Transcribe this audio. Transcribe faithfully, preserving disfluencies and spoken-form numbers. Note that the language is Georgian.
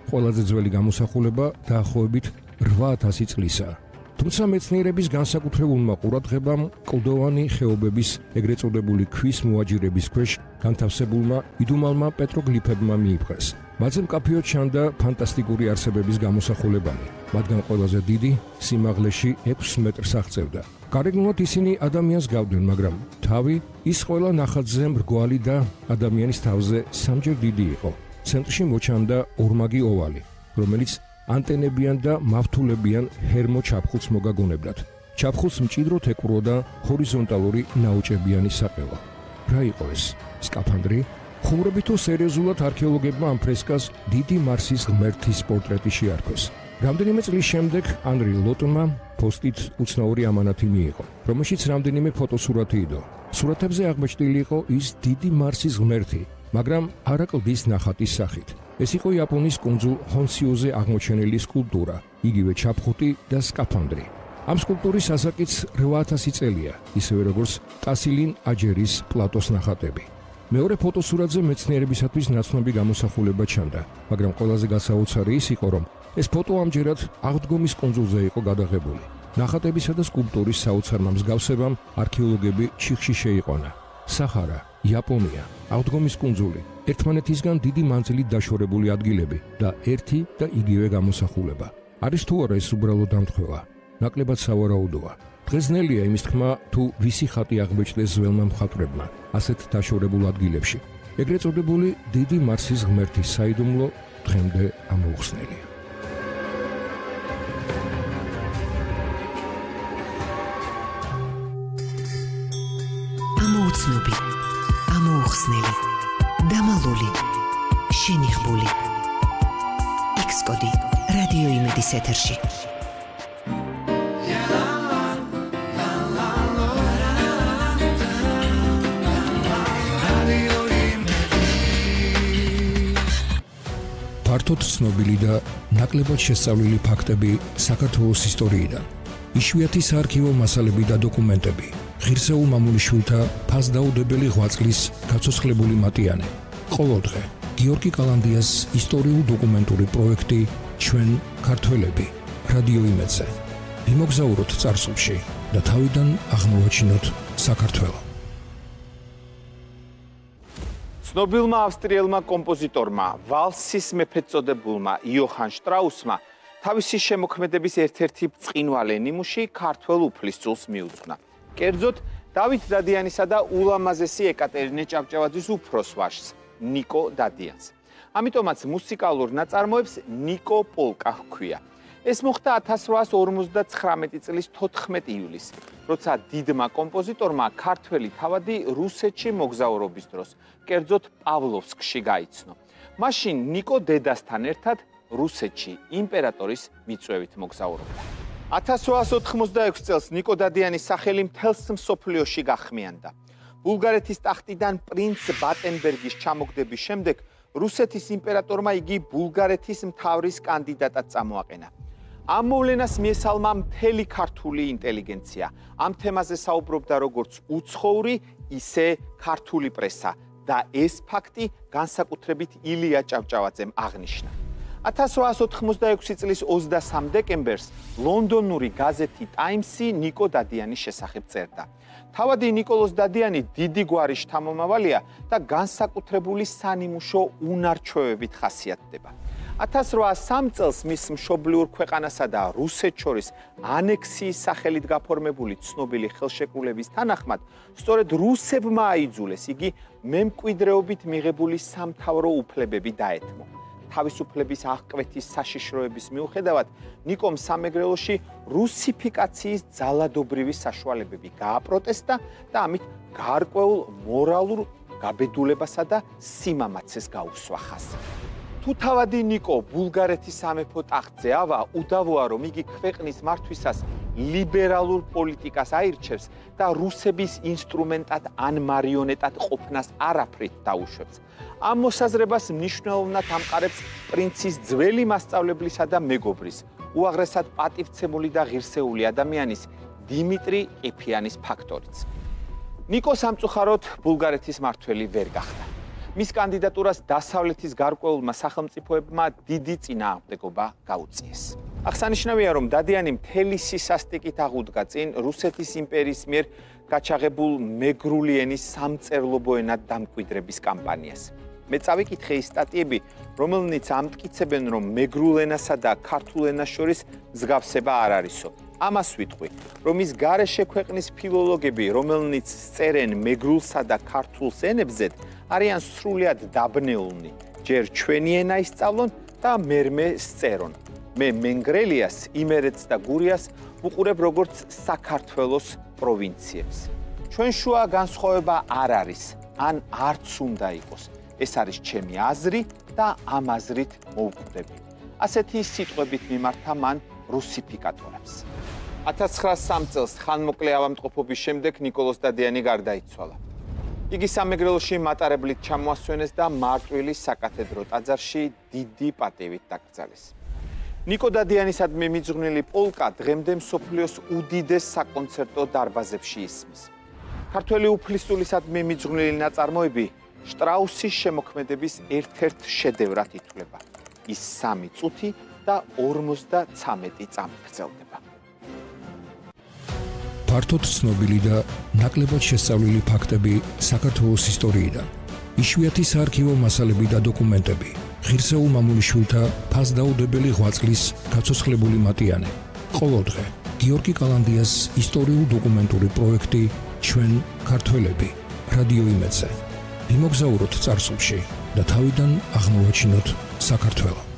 ყველაზე ძველი გამოსახულება დაახლოებით რვა ათასი წლისაა. თუმცა მეცნიერების განსაკუთრებულმა ყურადღებამ კლდოვანი ხეობების ეგრეთ წოდებული ქვის მოაჯირების ქვეშ განთავსებულმა იდუმალმა პეტროგლიფებმა მიიღეს. მათზე მკაფიოდ ჩანდა ფანტასტიკური არსებების გამოსახულებანი, მათგან ყველაზე დიდი სიმაღლეში ექვს მეტრს აღწევდა. გარეგნულად ისინი ადამიანს გავდნენ, მაგრამ თავი ის ყველა ნახატზე მრგვალი და ადამიანის თავზე სამჯერ დიდი იყო. ცენტრში მოჩანდა ორმაგი ოვალი, რომელიც ანტენებიან და მავთულებიან ჰერმო ჩაფხულს მოგაგონებდათ. ჩაფხულს მჭიდროდ ეკვროდა ჰორიზონტალური ნაოჭებიანი საყელა. რა იყო ეს? სკაფანდრი? ხუმრობით თუ სერიოზულად არქეოლოგებმა ამ ფრესკას დიდი მარსის ღმერთის პორტრეტი შეარქვეს. რამდენიმე წლის შემდეგ ანრი ლოტონმა პოსტით უცნაური ამანათი მიიღო, რომელშიც რამდენიმე ფოტოსურათი იდო. სურათებზე აღმოჩნილი იყო ის დიდი მარსის ღმერთი, მაგრამ არა კლდის ნახატის სახით. ეს იყო იაპონიის კუნძულ ჰონსიუზე აღმოჩენილი სკულპტურა, იგივე ჩაფხუტი და სკაფანდრი. ამ სკულპტურის ასაკიც რვა ათასი წელია, ისევე როგორც ტასილინ აჯერის პლატოს ნახატები. მეორე ფოტოსურათზე მეცნიერებისათვის ნაცნობი გამოსახულება ჩანდა, მაგრამ ყველაზე გასაოცარი ის იყო, რომ ეს ფოტო ამჯერად აღდგომის კუნძულზე იყო გადაღებული. ნახატებისა და სკულპტურის საოცარმა მსგავსებამ არქეოლოგები ჩიხში შეიყვანა. საჰარა, იაპონია, აღდგომის კუნძული, ერთმანეთისგან დიდი მანძილით დაშორებული ადგილები და ერთი და იგივე გამოსახულება. არის თუ არა ეს უბრალოდ დამთხევა? ნაკლებად სავარაუდოა. დღესნელია იმის თქმა, თუ ვისი ხატი აღბეჭდეს ძველმა მხატვრებმა ასეთ დაშორებულ ადგილებში. ეგრეთ წოდებული დიდი მარსის ღმერთის საიდუმლო დღემდე ამოუხსნელია. ამოუცნობი, ამოუხსნელი, დამალული, შენიღბული. X-კოდი რადიო იმედის ეთერში. ფართოდ ცნობილი და ნაკლებად შესწავლილი ფაქტები საქართველოს ისტორიიდან. იშვიათი საარქივო მასალები და დოკუმენტები. ღირსეულ მამულიშვილთა ფასდაუდებელი ღვაწლის გაცოცხლებული მატიანე. ყოველდღე გიორგი კალანდიას ისტორიულ-დოკუმენტური პროექტი ჩვენ ქართველები რადიო იმედზე. ვიმოგზაუროთ წარსულში და თავიდან აღმოვაჩინოთ საქართველო. ცნობილმა ავსტრიელმა კომპოზიტორმა, ვალსის მეფედ წოდებულმა იოჰან შტრაუსმა თავისი შემოქმედების ერთ-ერთი ბრწყინვალე ნიმუში ქართველ უფლისწულს მიუძღვნა. კერძოდ, დავით დადიანისა და ულამაზესი ეკატერინე ჭავჭავაძის უფროს ვაჟს, ნიკო დადიანს. ამიტომაც მუსიკალურ ნაწარმოებს ნიკო პოლკა ჰქვია. ეს მოხდა ათას რვაას ორმოცდაცხრამეტი წლის თოთხმეტი ივლისს, როცა დიდმა კომპოზიტორმა ქართველი თავადი რუსეთში მოგზაურობის დროს, კერძოდ პავლოვსკში გაიცნო. მაშინ ნიკო დედასთან ერთად რუსეთში იმპერატორის მიწვევით მოგზაურობდა. ათას რვაას ოთხმოცდაექვსი წელს ნიკო დადიანის სახელი მთელს მსოფლიოში გახმიანდა. ბულგარეთის ტახტიდან პრინც ბატენბერგის ჩამოგდების შემდეგ რუსეთის იმპერატორმა იგი ბულგარეთის მთავრის კანდიდატად წამოაყენა. ამ მოვლენას მიესალმა მთელი ქართული ინტელიგენცია. ამ თემაზე საუბრობდა როგორც უცხოური, ისე ქართული პრესა და ეს ფაქტი განსაკუთრებით ილია ჭავჭავაძემ აღნიშნა. ათას რვაას ოთხმოცდაექვსი წლის ოცდასამ დეკემბერს ლონდონური გაზეთი ტაიმსი ნიკო დადიანის შესახებ წერდა. თავადი ნიკოლოზ დადიანი დიდი გვარის შთამომავალია და განსაკუთრებული სანიმუშო უნარჩვევებით ხასიათდება. ათას რვაას სამ წელს მის მშობლიურ ქვეყანასა და რუსეთს შორის ანექსიის სახელით გაფორმებული ცნობილი ხელშეკრულების თანახმად, სწორედ რუსებმა აიძულეს იგი მემკვიდრეობით მიღებული სამთავრო უფლებები დაეთმო. თავისუფლების აღკვეთის საშიშროების მიუხედავად, ნიკომ სამეგრელოში რუსიფიკაციის ძალადობრივი საშუალებები გააპროტესტა და ამით გარკვეულ მორალურ გაბედულებასა და სიმამაცეს გაუსვა ხაზი. თუ თავადი ნიკო ბულგარეთის სამეფო ტახტზე ავა, უდავოა, რომ იგი ქვეყნის მართვისას ლიბერალურ პოლიტიკას აირჩევს და რუსების ინსტრუმენტად ან მარიონეტად ყოფნას არაფრით დაუშვებს. ამ მოსაზრებას მნიშვნელოვნად ამყარებს პრინცის ძველი მასწავლებლისა და მეგობრის, უაღრესად პატივცემული და ღირსეული ადამიანის დიმიტრი ყიფიანის ფაქტორიც. ნიკო სამწუხაროდ ბულგარეთის მმართველი ვერ გახდა. მის კანდიდატურას დასავლეთის გარკვეულმა სახელმწიფოებმა დიდი წინააღმდეგობა გაუწიეს. აღსანიშნავია, რომ დადიანი მთელი სისასტიკით აღუდგა წინ რუსეთის იმპერიის მიერ გაჩაღებულ მეგრული ენის სამწერლობო ენად დამკვიდრების კამპანიას. მე წავიკითხე ის სტატიები, რომელნიც ამტკიცებენ, რომ მეგრულ ენასა და ქართულ ენას შორის მსგავსება არ არისო. ამას ვიტყვი, რომ ის გარეშე ქვეყნის ფილოლოგები, რომელნიც წერენ მეგრულსა და ქართულს ენებზე, არიან სრულიად დაბნეულნი. ჯერ ჩვენი ენა ისწავლონ და მერმე სწერონ. მე მენგრელიას, იმერეთს და გურიას ვუყურებ როგორც საქართველოს პროვინციებს. ჩვენ შუა განსხვავება არ არის, ან არც უნდა იყოს. ეს არის ჩემი აზრი და ამ აზრით მოვკვდები. ასეთი სიტყვებით მიმართა მან რუსიფიკატორებს. ათას ცხრაასი წელს ხანმოკლე ავადმყოფობის შემდეგ ნიკოლოზ დადიანი გარდაიცვალა. იგი სამეგრელოში მატარებლით ჩამოასვენეს და მარტვილის საკათედრო ტაძარში დიდი პატივით დაკრძალეს. ნიკო დადიანისადმი მიძღვნილი პოლკა დღემდე მსოფლიოს უდიდეს საკონცერტო დარბაზებში ისმის. ქართველი უფლისწულისადმი მიძღვნილი ნაწარმოები შტრაუსის შემოქმედების ერთ-ერთ შედევრად ითვლება. ის სამი წუთი და ორმოცდაცამეტი წამი გრძელდება. ფართოდ ცნობილი და ნაკლებად შესწავლილი ფაქტები საქართველოს ისტორიიდან. იშვიათი საარქივო მასალები და დოკუმენტები. ღირსეულ მამულიშვილთა ფასდაუდებელი ღვაწლის გაცოცხლებული მატიანე. ყოველდღე გიორგი კალანდიას ისტორიულ-დოკუმენტური პროექტი ჩვენ ქართველები რადიო იმედზე. ვიმოგზაუროთ წარსულში და თავიდან აღმოვაჩინოთ საქართველო.